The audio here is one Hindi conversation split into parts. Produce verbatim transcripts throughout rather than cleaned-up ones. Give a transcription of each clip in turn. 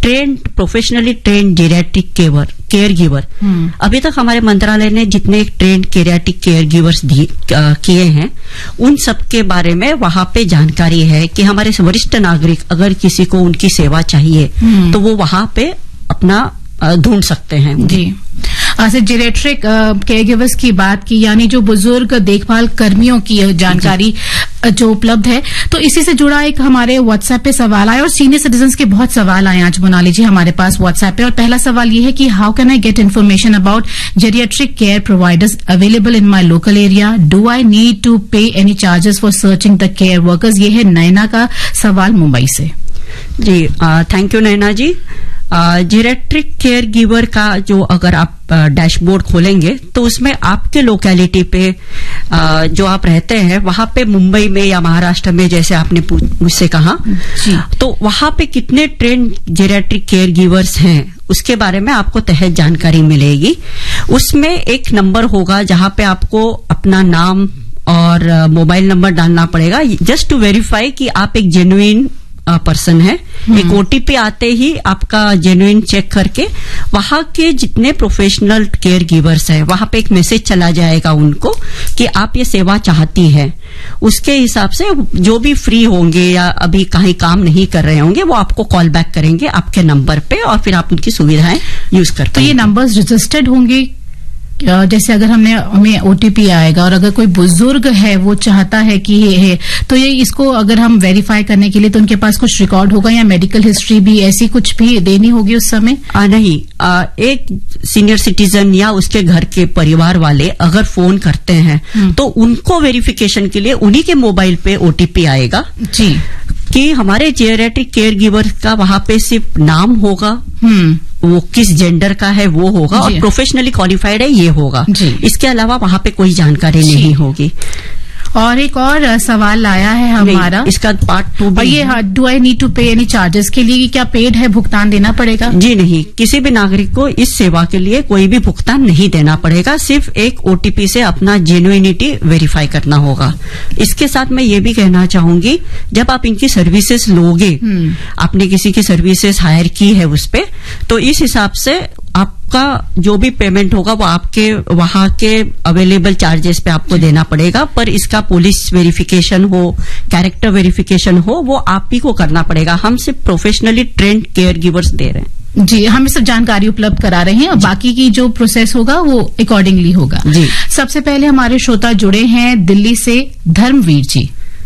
Trend professionally trained geriatric care care giver. अभी तक हमारे मंत्रालय ने जितने ट्रेंड जेरियाट्रिक केयर गिवर्स किए हैं उन सब के बारे में वहां पे जानकारी है कि हमारे वरिष्ठ नागरिक अगर किसी को उनकी सेवा चाहिए तो वो वहां पे अपना ढूंढ सकते हैं। जी, आज जेरियाट्रिक केयर गिवर्स की बात की, यानी जो बुजुर्ग देखभाल कर्मियों की जानकारी जो उपलब्ध है, तो इसी से जुड़ा एक हमारे व्हाट्सएप पे सवाल आया और सीनियर सिटीजन्स के बहुत सवाल आए आज मोनाली जी हमारे पास व्हाट्सएप पे। और पहला सवाल ये है कि how can I get information about geriatric care providers available in my local area? Do I need to पे any charges for searching the care workers? ये है नैना का सवाल मुंबई से। जी, thank you Naina ji. Geriatric care giver का जो अगर आप डैशबोर्ड खोलेंगे तो उसमें आपके लोकेलिटी पे आ, जो आप रहते हैं वहां पे मुंबई में या महाराष्ट्र में जैसे आपने मुझसे कहा, तो वहां पे कितने ट्रेंड जेरियाट्रिक केयर गिवर्स हैं उसके बारे में आपको तहत जानकारी मिलेगी। उसमें एक नंबर होगा जहां पे आपको अपना नाम और मोबाइल नंबर डालना पड़ेगा जस्ट टू वेरीफाई कि आप एक जेन्युइन पर्सन है। एक ओटीपी आते ही आपका जेन्युइन चेक करके वहां के जितने प्रोफेशनल केयर गिवर्स हैं वहां पे एक मैसेज चला जाएगा उनको कि आप ये सेवा चाहती हैं। उसके हिसाब से जो भी फ्री होंगे या अभी कहीं काम नहीं कर रहे होंगे वो आपको कॉल बैक करेंगे आपके नंबर पे और फिर आप उनकी सुविधाएं यूज कर पाएंगे। तो ये नंबर्स रजिस्टर्ड होंगे? जैसे अगर हमने हमें ओटीपी आएगा और अगर कोई बुजुर्ग है वो चाहता है कि ये है, तो ये इसको अगर हम वेरीफाई करने के लिए तो उनके पास कुछ रिकॉर्ड होगा या मेडिकल हिस्ट्री भी ऐसी कुछ भी देनी होगी उस समय? आ, नहीं आ, एक सीनियर सिटीजन या उसके घर के परिवार वाले अगर फोन करते हैं तो उनको वेरिफिकेशन के लिए उन्हीं के मोबाइल पे ओटीपी आएगा जी कि हमारे जेरियाट्रिक केयर गिवर का वहां पे सिर्फ नाम होगा, वो किस जेंडर का है वो होगा और प्रोफेशनली क्वालिफाइड है ये होगा। इसके अलावा वहां पे कोई जानकारी नहीं होगी। और एक और सवाल आया है हमारा, इसका पार्ट टू भी, ये डू आई नीड टू पे एनी चार्जेस के लिए क्या पेड है, भुगतान देना पड़ेगा? जी नहीं, किसी भी नागरिक को इस सेवा के लिए कोई भी भुगतान नहीं देना पड़ेगा, सिर्फ एक ओटीपी से अपना जेन्युइनिटी वेरीफाई करना होगा। इसके साथ मैं ये भी कहना चाहूंगी जब आप इनकी सर्विसेज लोगे, आपने किसी की सर्विसेज हायर की है उस पे, तो इस हिसाब से आपका जो भी पेमेंट होगा वो आपके वहां के अवेलेबल चार्जेस पे आपको देना पड़ेगा। पर इसका पुलिस वेरिफिकेशन हो, कैरेक्टर वेरिफिकेशन हो, वो आप ही को करना पड़ेगा। हम सिर्फ प्रोफेशनली ट्रेंड केयर गिवर्स दे रहे हैं। जी, हम सब जानकारी उपलब्ध करा रहे हैं और बाकी की जो प्रोसेस होगा वो अकॉर्डिंगली होगा। जी, सबसे पहले हमारे श्रोता जुड़े हैं दिल्ली से, धर्मवीर जी।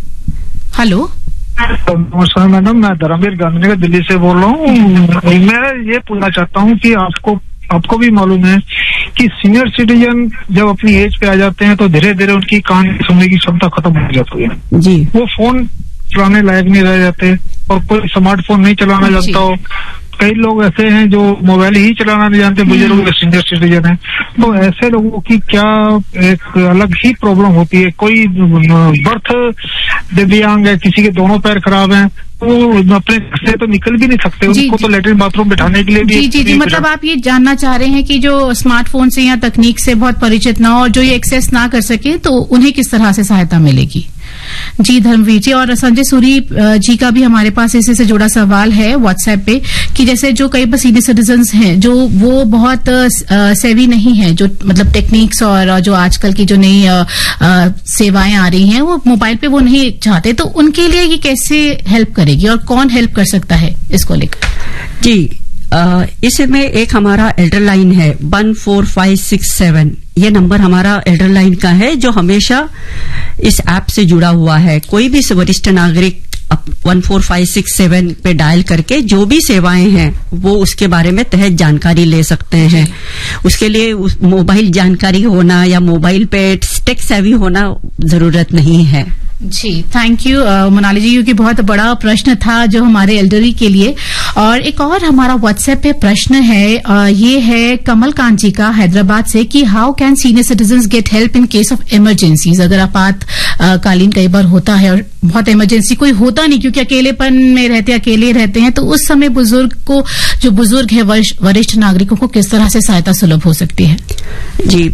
हेलो, नमस्कार मैडम, मैं धर्मवीर गांधी दिल्ली से बोल रहा हूँ। मैं ये पूछना चाहता हूँ कि आपको आपको भी मालूम है कि सीनियर सिटीजन जब अपनी एज पे आ जाते हैं तो धीरे धीरे उनकी कहानी सुनने की क्षमता खत्म हो जाती है जी। वो फोन चलाने लायक नहीं रह जाते और कोई स्मार्टफोन नहीं चलाना जानता हो। कई लोग ऐसे हैं जो मोबाइल ही चलाना नहीं जानते, बुजुर्ग सीनियर सिटीजन है, तो ऐसे लोगों की क्या एक अलग ही प्रॉब्लम होती है। कोई बर्थ दिव्यांग है, किसी के दोनों पैर खराब हैं, वो अपने घर से तो निकल भी नहीं सकते, उनको तो लेटरिन बाथरूम बिठाने के लिए भी। जी जी जी, मतलब आप ये जानना चाह रहे हैं कि जो स्मार्टफोन से या तकनीक से बहुत परिचित ना हो और जो ये एक्सेस ना कर सके तो उन्हें किस तरह से सहायता मिलेगी? जी धर्मवीर जी, और संजय सूरी जी का भी हमारे पास इसी से जुड़ा सवाल है व्हाट्सएप पे कि जैसे जो कई सीनियर सिटीजन्स हैं जो वो बहुत सेवी नहीं है, जो मतलब टेक्निक्स और जो आजकल की जो नई सेवाएं आ रही हैं वो मोबाइल पे वो नहीं चाहते, तो उनके लिए ये कैसे हेल्प करेगी और कौन हेल्प कर सकता है इसको लेकर? जी, इसमें एक हमारा एल्डर लाइन है one four five six seven, ये नंबर हमारा एल्डर लाइन का है जो हमेशा इस ऐप से जुड़ा हुआ है। कोई भी वरिष्ठ नागरिक one four five six seven पे डायल करके जो भी सेवाएं हैं वो उसके बारे में तहत जानकारी ले सकते हैं। उसके लिए उस मोबाइल जानकारी होना या मोबाइल पे टेक सेवी होना जरूरत नहीं है। जी, थैंक यू मोनाली जी, क्योंकि बहुत बड़ा प्रश्न था जो हमारे एल्डरी के लिए। और एक और हमारा व्हाट्सएप पे प्रश्न है, आ, ये है कमल कांत जी का हैदराबाद से कि how can senior citizens get help in case of emergencies? अगर आपातकालीन कई बार होता है और बहुत इमरजेंसी, कोई होता नहीं क्योंकि अकेलेपन में रहते अकेले रहते हैं, तो उस समय बुजुर्ग को, जो बुजुर्ग है वरिष्ठ नागरिकों को किस तरह से सहायता सुलभ हो सकती है? जी,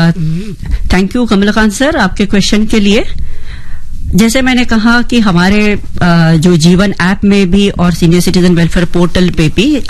थैंक यू कमलकांत सर आपके क्वेश्चन के लिए। जैसे मैंने कहा कि हमारे जो जीवन ऐप में भी और सीनियर सिटीजन वेलफेयर पोर्टल पे भी